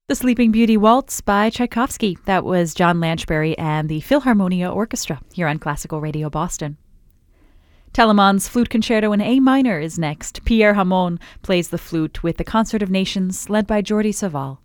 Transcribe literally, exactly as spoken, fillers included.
The Sleeping Beauty Waltz by Tchaikovsky. That was John Lanchbery and the Philharmonia Orchestra here on Classical Radio Boston. Telemann's Flute Concerto in A minor is next. Pierre Hamon plays the flute with the Concert of Nations led by Jordi Savall.